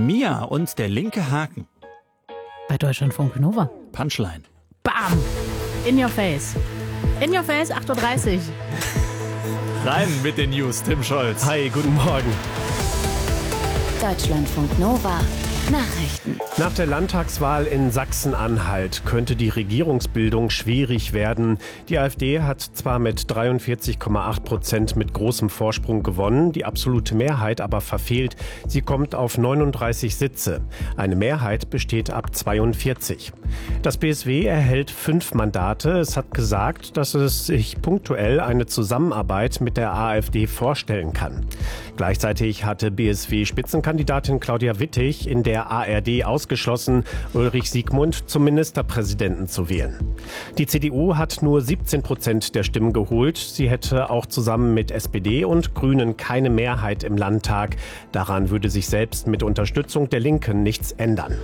Mia und der linke Haken. Bei Deutschlandfunk Nova. Punchline. Bam! In your face. In your face, 8.30 Uhr. Rein mit den News, Tim Scholz. Hi, guten Morgen. Deutschlandfunk Nova. Nachrichten. Nach der Landtagswahl in Sachsen-Anhalt könnte die Regierungsbildung schwierig werden. Die AfD hat zwar mit 43,8% mit großem Vorsprung gewonnen, die absolute Mehrheit aber verfehlt. Sie kommt auf 39 Sitze. Eine Mehrheit besteht ab 42. Das BSW erhält 5 Mandate. Es hat gesagt, dass es sich punktuell eine Zusammenarbeit mit der AfD vorstellen kann. Gleichzeitig hatte BSW-Spitzenkandidatin Claudia Wittig in der ARD ausgeschlossen, Ulrich Siegmund zum Ministerpräsidenten zu wählen. Die CDU hat nur 17% der Stimmen geholt. Sie hätte auch zusammen mit SPD und Grünen keine Mehrheit im Landtag. Daran würde sich selbst mit Unterstützung der Linken nichts ändern.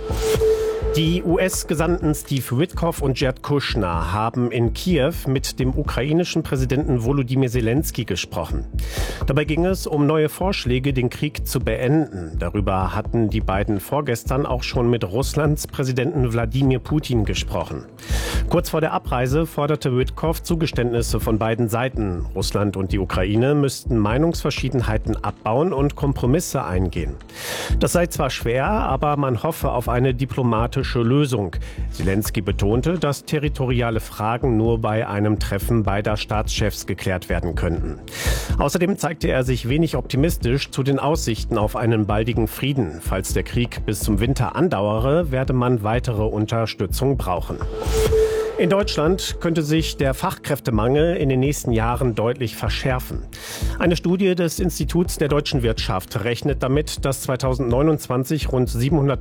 Die US-Gesandten Steve Witkoff und Jared Kushner haben in Kiew mit dem ukrainischen Präsidenten Volodymyr Zelensky gesprochen. Dabei ging es um neue Vorschläge, den Krieg zu beenden. Darüber hatten die beiden vorgestern auch schon mit Russlands Präsidenten Wladimir Putin gesprochen. Kurz vor der Abreise forderte Witkoff Zugeständnisse von beiden Seiten. Russland und die Ukraine müssten Meinungsverschiedenheiten abbauen und Kompromisse eingehen. Das sei zwar schwer, aber man hoffe auf eine diplomatische Lösung. Zelensky betonte, dass territoriale Fragen nur bei einem Treffen beider Staatschefs geklärt werden könnten. Außerdem zeigte er sich wenig optimistisch zu den Aussichten auf einen baldigen Frieden. Falls der Krieg bis zum Winter andauere, werde man weitere Unterstützung brauchen. In Deutschland könnte sich der Fachkräftemangel in den nächsten Jahren deutlich verschärfen. Eine Studie des Instituts der deutschen Wirtschaft rechnet damit, dass 2029 rund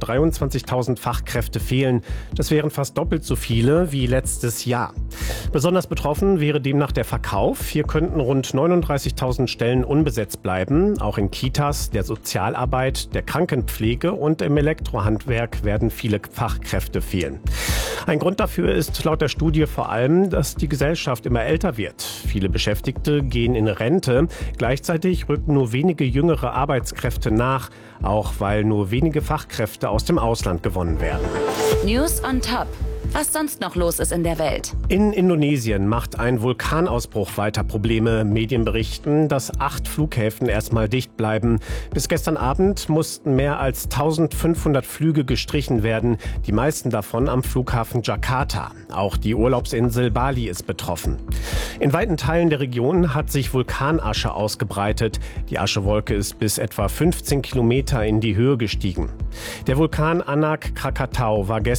723.000 Fachkräfte fehlen. Das wären fast doppelt so viele wie letztes Jahr. Besonders betroffen wäre demnach der Verkauf. Hier könnten rund 39.000 Stellen unbesetzt bleiben. Auch in Kitas, der Sozialarbeit, der Krankenpflege und im Elektrohandwerk werden viele Fachkräfte fehlen. Ein Grund dafür ist laut der Studie vor allem, dass die Gesellschaft immer älter wird. Viele Beschäftigte gehen in Rente. Gleichzeitig rücken nur wenige jüngere Arbeitskräfte nach, auch weil nur wenige Fachkräfte aus dem Ausland gewonnen werden. News on Top. Was sonst noch los ist in der Welt. In Indonesien macht ein Vulkanausbruch weiter Probleme. Medien berichten, dass 8 Flughäfen erstmal dicht bleiben. Bis gestern Abend mussten mehr als 1500 Flüge gestrichen werden. Die meisten davon am Flughafen Jakarta. Auch die Urlaubsinsel Bali ist betroffen. In weiten Teilen der Region hat sich Vulkanasche ausgebreitet. Die Aschewolke ist bis etwa 15 Kilometer in die Höhe gestiegen. Der Vulkan Anak Krakatau war gestern